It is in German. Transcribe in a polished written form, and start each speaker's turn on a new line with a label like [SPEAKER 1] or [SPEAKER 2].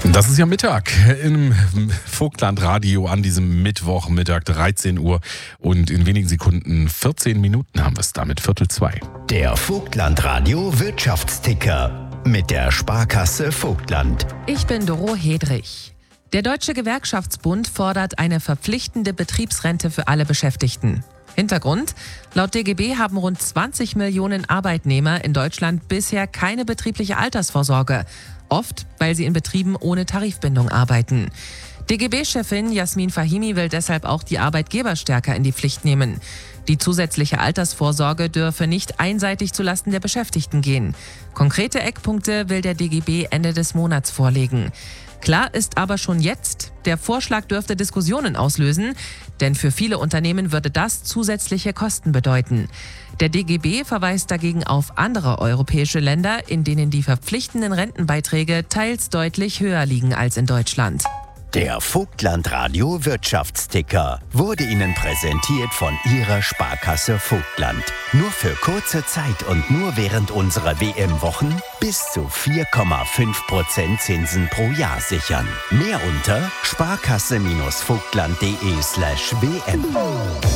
[SPEAKER 1] Das ist ja Mittag im Vogtlandradio an diesem Mittwochmittag, 13 Uhr und in wenigen Sekunden, 14 Minuten haben wir es damit, 1:45.
[SPEAKER 2] Der Vogtlandradio Wirtschaftsticker mit der Sparkasse Vogtland.
[SPEAKER 3] Ich bin Doro Hedrich. Der Deutsche Gewerkschaftsbund fordert eine verpflichtende Betriebsrente für alle Beschäftigten. Hintergrund: Laut DGB haben rund 20 Millionen Arbeitnehmer in Deutschland bisher keine betriebliche Altersvorsorge. Oft, weil sie in Betrieben ohne Tarifbindung arbeiten. DGB-Chefin Jasmin Fahimi will deshalb auch die Arbeitgeber stärker in die Pflicht nehmen. Die zusätzliche Altersvorsorge dürfe nicht einseitig zulasten der Beschäftigten gehen. Konkrete Eckpunkte will der DGB Ende des Monats vorlegen. Klar ist aber schon jetzt, der Vorschlag dürfte Diskussionen auslösen, denn für viele Unternehmen würde das zusätzliche Kosten bedeuten. Der DGB verweist dagegen auf andere europäische Länder, in denen die verpflichtenden Rentenbeiträge teils deutlich höher liegen als in Deutschland.
[SPEAKER 2] Der Vogtlandradio Wirtschaftsticker wurde Ihnen präsentiert von Ihrer Sparkasse Vogtland. Nur für kurze Zeit und nur während unserer WM-Wochen bis zu 4,5% Zinsen pro Jahr sichern. Mehr unter sparkasse-vogtland.de/WM.